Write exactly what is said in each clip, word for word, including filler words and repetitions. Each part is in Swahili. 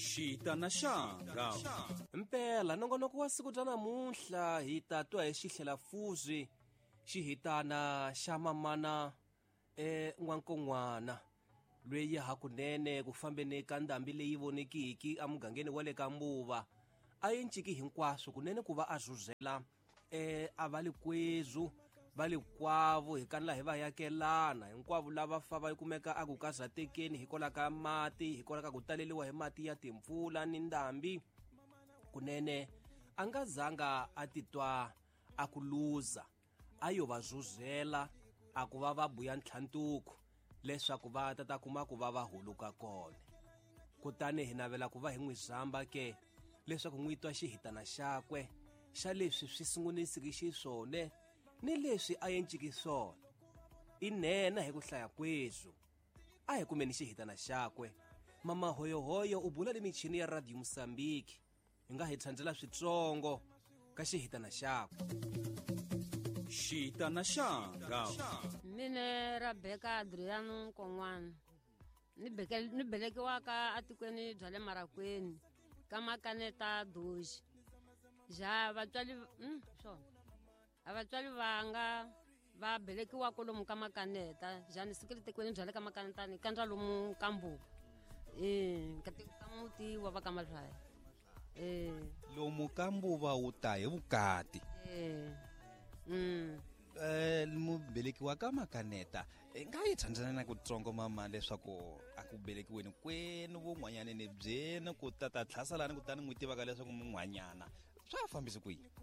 xita na xanga mpela nongonoko wa siku ta namuntlha hi ta twa hi xihlelafuzi xi hitana xa mamana e n'wankon'wana lweyi hakunene ku fambeni ka ndhambi leyi vonekiki amugangeni wa le ka Mbuva a yi nciki hinkwaswo kunene ku va a zhuzela e a va likwezu va likwavo hi kanila hi va yakelana hinkwavo lava fa va kumeka a ku kazatekeni hikola ka mati hikola ka ku taleliwa hi mati ya timpfula ni ndhambi kunene a nga zanga a titwa a ku luza a yo va zhuzela a ku va va buya ntlhantuku leswaku va tata kuma ku va va huluka kone kutani hi navela ku va hi n'wi zamba ke leswaku n'wi twa xihitana xakwe xa leswi swi sungunisiki xiswone ni leswi a yenciki swona i nena hi ku hlaya kwezu a hi kumeni xihitana xakwe mama hoyohoyo u bula le michini ya Radio Mosambiki hi nga hi thandela switsongo ka xihitana xakwe xita na xanga Mine Rebecca Adriano Kon'wana ni beke ni belekiwaka atikweni bya le Marakweni ka Makaneta Doji ja vatswali mm swona avatswali vanga va belekiwa kolomu ka Makaneta jani sikiritekweni bya le ka Makaneta ni kandza lomu ka Mbuva eh ka muti wa va ka Mazwaya eh lomu ka Mbuva u ta hi vukati eh mm eh mu belekiwa ka Makaneta nga yi tsandzana na ku tsongo mama leswaku a ku belekiweni kwenu vun'wanyana ni byena ku tata tlhasalana kutani n'wi tivaka leswaku mun'wanyana swa fambisi ku yi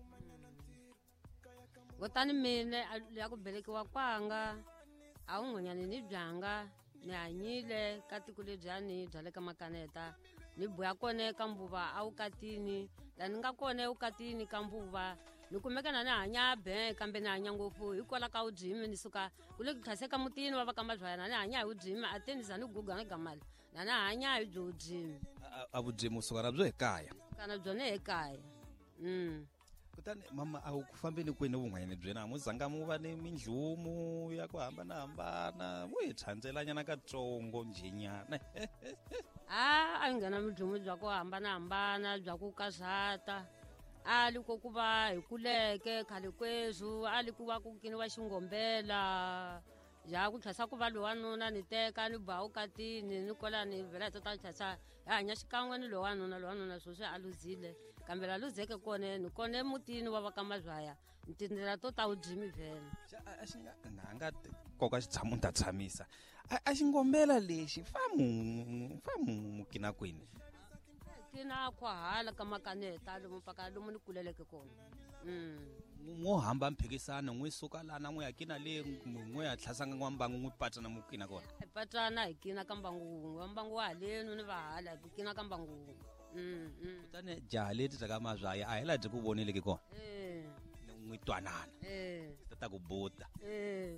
Wotani mine ya ku belekiwa kwanga a un'wanyana ni byanga ni hanyile ka tiko lebyani bya le ka Makaneta ni buya kone ka Mbuva a ukatini lani nga kone ukatini ka Mbuva ni kumeka na ni hanya be kambe ni hanya ngopfu hikola ka udyimi ni suka kule ku khaseka mutini wa va ka Mazwaya na ni hanya hi udyimi ateni za ni guga na gamali na ni hanya hi byo udyimi a vudyimi usuka na byo ekaya kana byone ekaya mm kutani mama a ku fambeni kwenu vun'wanyana byena mu zanga mu va ni mindlumu ya ku hambanahambana mu hi tshantselanyana katsongo njenyana a a nghena mindlumu bya ku hambanahambana bya ku kazata ali ko ku va hi kuleke khale kwezu ali ku va ku kiniwa xingombela ja ku tlhasa ku va lowanuna ni teka ni ba ukatini ni kola ni vela hi tota tlhasa hi hanya xikan'we ni lowanuna lowanuna sweswi a luzile kambe la luzeke kone ni kone mutini wa va ka Mazwaya ni tindlela to ta udyimi vhela a xi nga nga koka xitshamo ni ta tshamisa a xingombela lexi famu famu mukina kwini kina kwahala ka Makaneta lomu paka lomu ni kuleleke kona mm ngo hamba mphikisano n'wi suka lana n'wi yakina le n'wi ya tlhasanga n'wambangu n'wi patana mukina kona hi patana hi kina ka Mbangu Mbangu wa halenu ni vahala hi kina ka Mbangu mm mm kutani jaha leti taka Mazwaya a hela byi ku vonile ke kona eh n'wi twanana eh ta ku buta eh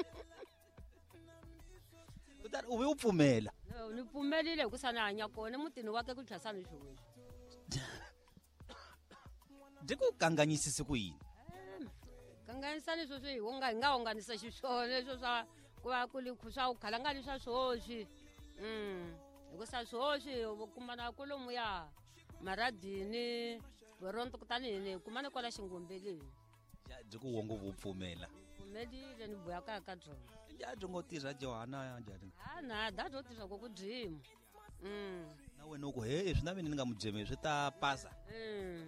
kutani u ve u pfumela no ni pfumelile ku sana hanya kona mutini wake ku tlhasana xona byi ku kanganyisisi ku yini kanganisani sweswi hi wonga hi nga honganisa xiswona leswo swa ku va ku swa ku khalanganisa swoxi mm hikusa swoxi kumana kolomuya maradini voronto kutani hini kumane kwala xingombeleni byi ku wongo vupfumela pfumelile ni buya kaya ka byona ya byi ngo tirha Johana njhani a na dado tirha ko ku dyima mm na wena u ku he swi na mina ni nga mudyemi swi ta pasa mm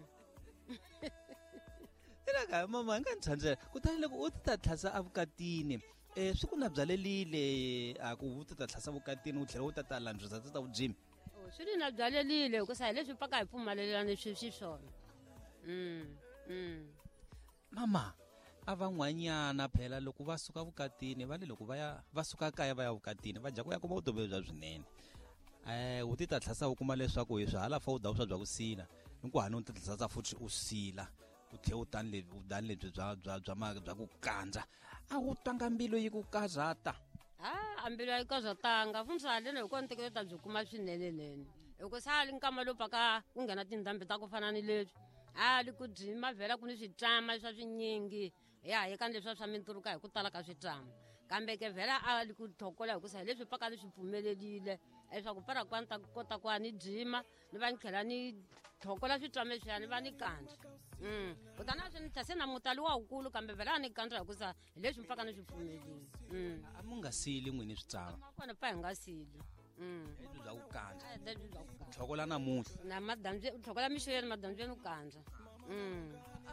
ira ka mama nga ntshanje kutani loko u ta tlhasa avukatini eh swi ku na byalelile a ku u ta tlhasa avukatini u tlhela u ta ta landzisa ta udyimi oh swi ni na byalelile ku sa leswi paka hi pfumalelana swi swi swona mm mm mama a van'wanyana phela loko va suka vukatini va le loko va ya va suka kaya va ya vukatini va dya ku ya kuma vutomi bya swinene eh u ti ta tlhasa u kuma leswaku hi swi halafa u dawu swa bya ku sila ni ku hana u ti tlhasa futhi u sila u tlhe u tani lebyi u dani lebyi bya bya bya bya ku kandza a u twanga mbilu yi ku kazata ah ambilo yi kazatanga funsale no ko ntekele ta byi kuma swinene nene loko sali nkama lo paka ku nghena tindhambi ta ku fana ni lebyi ali ku dyima vhela ku ni switsama swa swinyingi ya hi ka leswi swa minturuka hi ku tala ka switsama kambe ke vhela a li ku thokola hikusa hi leswi paka leswi pfumelelile leswaku para ku va ni ta kota ku va ni jima ni va ni tlhela ni thokola switwame swiya ni va ni kandza um kutani a swi ni tlhase na mutali wa wukulu kambe vhela a ni kandza hikusa hi leswi mi paka ni swi pfumelile um a mu nga siyile n'wini switsava makona pa hi nga sili um lebyi bya ku kandza lebyi bya ku kandza thokola namuntlha na madambyeni u thokola mixoyeni madambyeni u kandza um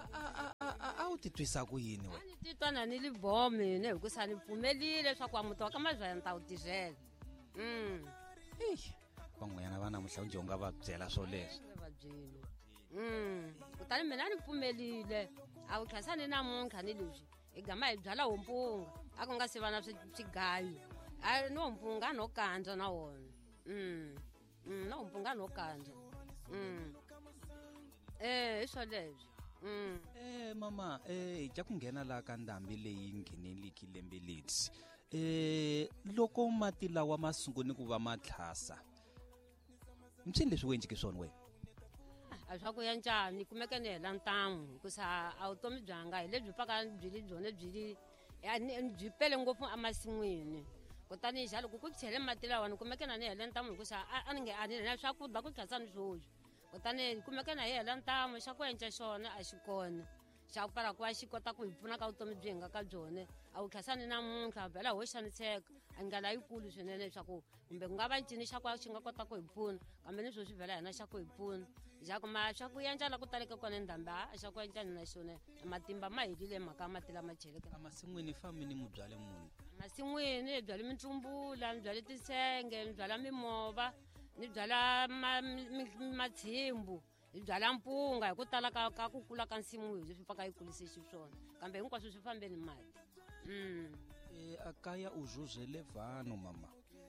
a wu titwisa ku yini a wena ni titwa na ni li boho mine hikusa ni pfumelile leswaku wa muti wa ka mazwaya ni ta wu tirhela um eyi van'wanyana va namuntlha unje u nga va byela swo leswo va byeli um kutani mina a ni pfumelile a wu tlhasa ni namuntlha ni leswi hi gama hi byala hompunga a ku nga se va na swigayo a ni hompunga no kandza na wona um um na hompunga no kandza um eh hi swoleswo um eh mama eh hi ja ku nghena laha ka ndhambi leyi ngheneliki lembe ledzi eh loko mati lawa ma sunguni ku va ma tlhasa mitsini leswi u endleke swona wena a swa ku ya njhani kumeke ni hela ntamu hikusa a vutomi byanga hi lebyi paka byili byone byili byi pele ngopfu emasin'wini kutani hi xa loko ku chele mati lawa ni kumeke na ni hele ntamu hikusa a ni nge a ni na swakudya ku tlhasa ni swoswi kutani kumeke na hi hela ntamu xa ku endla xona a xi kona xa ku para ku va xi kota ku hi pfuna ka vutomi byi hi nga ka byone a wu tlhasani namuntlha vhela ho xaniseka a ngala yikulu swinene leswaku kumbe ku nga va ncini xa ku xi nga kota ku hi pfuna kambe ni swo swi vhela hina xa ku hi pfuna xa ku ma xa ku endla la ku taleke kona ndhambi a xa ku endla ni na xona matimba ma helile mhaka mati lama cheleke emasin'wini fambi ni mu byale munhu masin'wini hi byale mintsumbula ni byale tisenge ni byala mimova ni byala matshimbu hi byala mpunga hi ku tala ka ka ku kula ka nsimu hi leswi paka yi kulise xiswona kambe hinkwaswo swi fambe ni mati um eh akaya u zhuzhele vanhu mama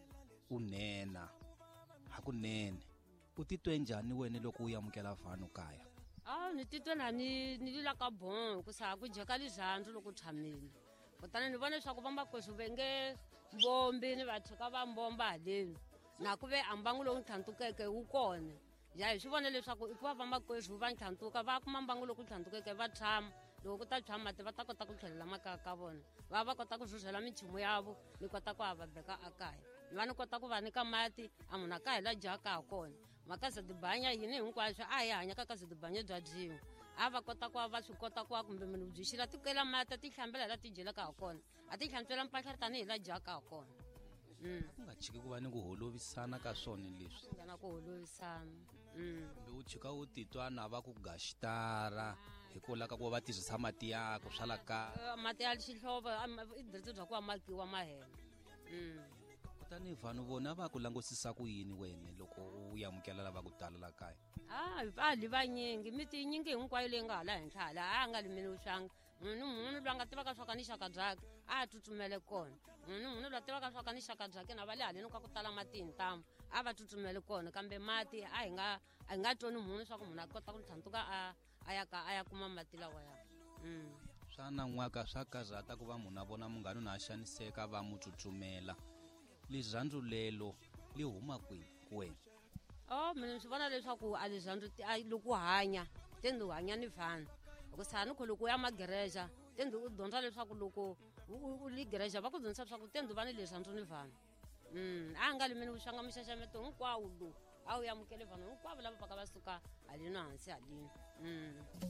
unena hakunene u titwe njhani wena loko u yamukela vanhu kaya a ni titwe na ni ni lila ka bon hikusa ku dyeka lizandzu loko tshamile kutani ni vona leswaku vamakweswi ve nge mbombi ni va tshika va mbomba haleni na ku ve ambangu lowu tlhantukeke wu kona ya hi swi vona leswaku i ku va vamakweswi va tlhantuka va kuma mbangu loku tlhantukeke va tshama loko ku ta tshama mati va ta kota ku tlhelela makaya ka vona va va kota ku zhuzhela minchumu yavo ni kota ku va beka akaya ni va ni kota ku va nyika mati a munhu a ka hi la dyaka ha kona maka Zadibanya yini hinkwaswo a hi hanyaka ka Zadibanya bya dyiwa a va kota ku va va swi kota ku va kumbe munhu byi xila ti kwela mati a ti hlambela la ti dyelaka ha kona a ti hlantswela mpahla tanihi la dyaka ha kona um ku nga chiki ku va ni ku holovisana ka swona leswi nga na ku holovisana um kumbe u chika u titwa na va ku gaxitara hi ku laka ku va va tirhisa mati yako swa la ka mati ya xihlovo i diriti bya ku va makiwa mahela um kutani vanhu vona va ku langusisa ku yini wena loko u yamukela lava ku tala la kaya a vali vanyingi miti yinyingi hinkwayo leyi nga hala henhla hala a nga limini swanga munhu munhu loyi a nga tivaka swa ka ni xaka byake a tsutsumele kona munhu munhu loyi a tivaka swa ka ni xaka byake na va le haleni ka ku tala mati hi ntamu a va tsutsumele kona kambe mati a hi nga a hi nga twoni munhu leswaku munhu a kota ku tlhantuka a a ya ka a ya kuma mati lawaya um swa nan'waka swa karhata ku va munhu a vona munghano na a xaniseka va mu tsutsumela lizandzu lelo li huma kwihi ku wena o mina ni swi vona leswaku a lizandzu loko u hanya tendi u hanya ni vanhu loko sani ku loko u ya magereja tendi u dyondza leswaku loko u li gereja va ku dyondzisa leswaku tendi u va ni lizandzu ni vanhu um a nga limini vuxanga mixaxameto hinkwawo lowu a wu yamukele vanhu hinkwavo lava paka va suka haleni hansi haleni um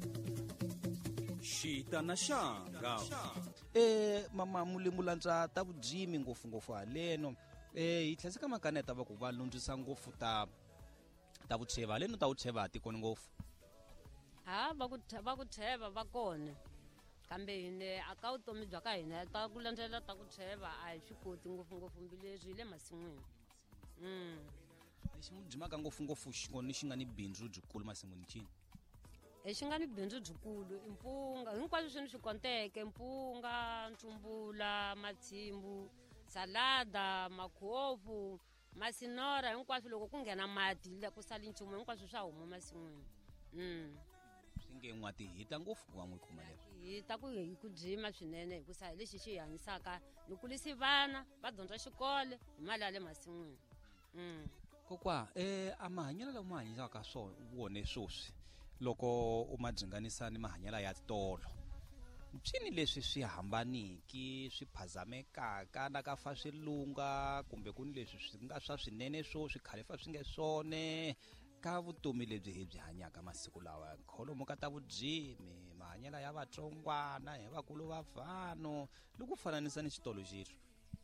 xita na xanga eh mama mulemulantswa ta vujimi ngopfungopfu haleno eh hi tlhela ka makaneta va ku va lundzisa ngopfu ta ta vucheva haleno ta vucheva ha tikoni ngopfu ha va ku va ku tsheva va kona kambe hine a ka vutomi bya ka hina ta ku landzelela ta ku tsheva a hi swi koti ngopfungopfu mbileswi hi le masin'wini um lexi mu jimaka ngopfungopfu xikoni xi nga ni bindzu byikulu masin'wini cini lexi nga ni bindzu byikulu i mpunga hinkwaswo swi ni swi konteke mpunga ntsumbula matshimbu salada makhofu masinora hinkwaswo loko ku nghena mati ku sali nchumu hinkwaswo swa huma masin'wini um swi nge n'wati hita ngopfu ku va n'wi kuma leswi hi ta ku hi ku jima swinene hikusa hi lexi xi hi hanyisaka ni kulisi vana va dyondza xikole hi mali ya le masin'wini um kokwa eh a mahanyelo lama ma hanyisaka swona wone swoswi loko u ma dzinganisa ni mahanyelo ya tolo ncini leswi swi hambaniki swi phazamekaka na ka fa swilunga kumbe ku ni leswi swi nga swa swinene swo swi khale fa swi nge swone ka vutomi lebyi hi byi hanyaka masiku lawa kholomo ka ta vujimi mahanyela ya vatsongwana hi vakulu va vanhu loko fananisa ni xitolo xexo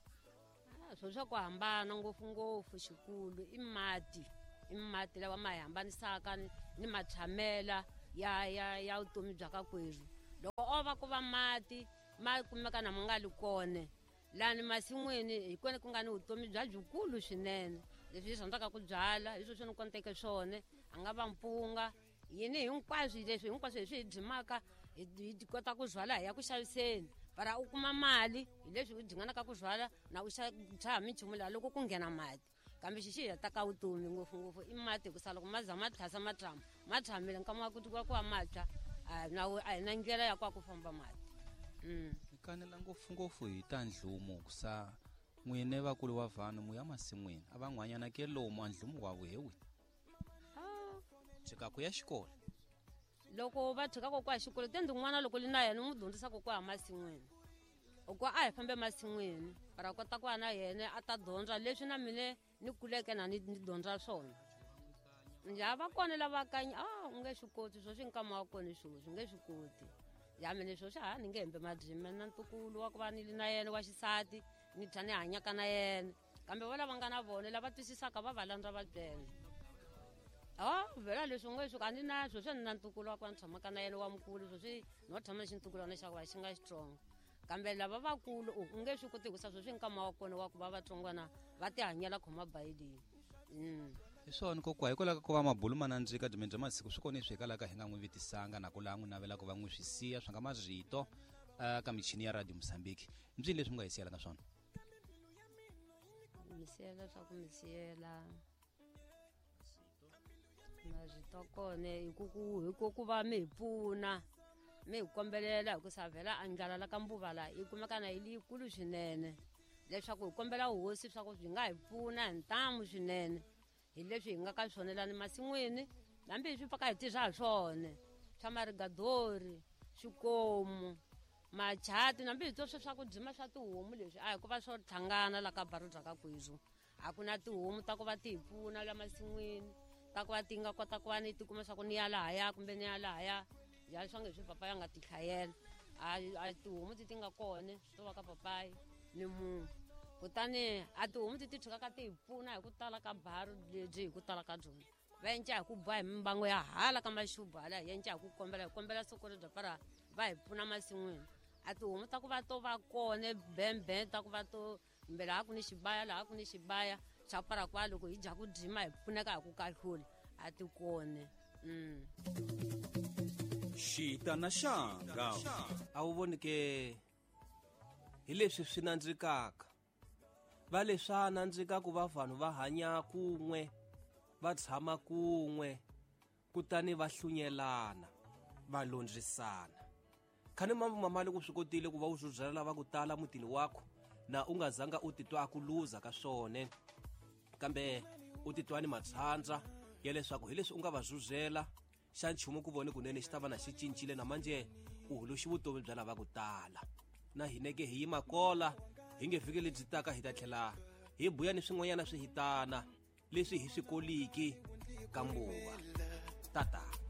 swo swa ku hambana ngopfungopfu xikulu i mati i mati lawa ma hi hambanisaka ni matshamela ya ya ya vutomi bya ka kwerhu loko o va ku va mati ma kumeka na mungali kone lani masin'wini hi kone ku nga ni vutomi bya byikulu swinene leswi hi rhandzaka ku byala hi swo swi ni konteke swone a nga va mpunga yini hinkwaswo leswi hinkwaswo leswi hi dyimaka hi kota ku byala hi ya ku xaviseni para u kuma mali hi leswi u dinganaka ku byala na u xava minchumu laha loko ku nghena mati kambe xi xi hetaka vutomi ngopfungopfu i mati hi ku sa loko ma za ma tlhasa matshama ma tshamile nkama wa ku tikiwa ku wa matwa a hi na ndlela ya kwa ku famba mati hi kanela ngopfungopfu hi ta ndlumu kusa n'wine vakulu va vanhu mu ya masin'wini a van'wanyana ke lomu a ndlumu wa vuhewi tshika ku ya xikolo loko va tshikaka kwa xikolo tendzi n'wana loko li na yena n'wi dyondzisaka kwa masin'wini loko a hi fambe masin'wini para kota ku va na yena a ta dyondza leswi na mine ni kuleke na ni dyondza swona njha va kona lava kanyi a u nge swi koti swo swi nkama wa kona swo swi nge swi koti ya mine swo swi ha ni nge hembe madyimi na ntukulu wa ku va ni li na yena wa xisati ni tlha ni hanyaka na yena kambe va lava nga na vona lava twisisaka va va landza va byela a vhela leswi u nge swi a ni na swo swi ni na ntukulu wa ku va ni tshamaka na yena wa mukulu swo swi no tshama xi ntukulwana xa ku va xi nga xitsongo kambe lava vakulu u nge swi koti hikusa swo swi nkama wa kona wa ku va vatsongwana va ti hanyela khoma bayilini hi swona kokwa hikwalaho ka ku va mabulu ma nandzika dyimeni bya masiku swi kona leswi hikalaka ka hi nga n'wi vitisanga na ku laha n'wi navela ku va n'wi swi siya swi nga marito uh, ka michini ya radio Mozambique ncini leswi mi nga hi siyela ka swona mi siyela swa ku mi siyela marito kone hikuku va mi hi pfuna mi hi kombelela hi ku sa vhela a ndlala la ka mbuva la yi kumeka na yi liyikulu swinene leswaku hi kombela hosi swa ku byi nga hi pfuna hi ntamu swinene hi leswi hi nga ka swonelani masin'wini hambi hi swi pfaka hi tirha hi swone swa marigadori swikomu machati hambi hi swo swa ku dyima swa tihomu leswi a hi ku va swo tlhangana la ka baro bya ka kwezu a ku na tihomu ta ku va ti hi pfuna la masin'wini ta ku va ti nga kota ku va ni tikuma swa ku ni ya lahaya kumbe ni ya lahaya ya swa nge swi papaya nga tikhayela a tihomu ti ti nga kone swi to va ka papayi ni munhu kutani a tihomu ti ti tshukaka ti hi pfuna hi ku tala ka baro lebyi hi ku tala ka byona va yenca hi ku ba hi mimbango ya hala ka maxuba hala hi yenca hi ku kombela hi kombela sokolo bya para va hi pfuna masin'wini a tihomu ta ku va to va kone bembe ta ku va to kumbe laha ku ni xibaya laha ku ni xibaya xa para kwa loko hi dya ku dyima hi pfuneka hi ku kahlula a ti kone xita na xanga a wu voni ke hi leswi swi nandzikaka va leswa nandzika ku va vanhu va hanya kun'we va tshama kun'we kutani va hlunyelana va londzisana khani mamali ku swi kotile ku va u zuzela lava ku tala mutini wakho na u nga zanga u titwa ku luza ka swone kambe u titwa ni matshandza ya leswaku hi leswi u nga va zuzela xa nchumu ku voni kunene xi ta va na xi cincile na manje u huluxi vutomi bya lava ku tala na hineke hi yima kola hi nge fiki lebyi taka hi ta tlhela hi buya ni swin'wanyana swi hitana leswi hi swi koliki ka mbuva tata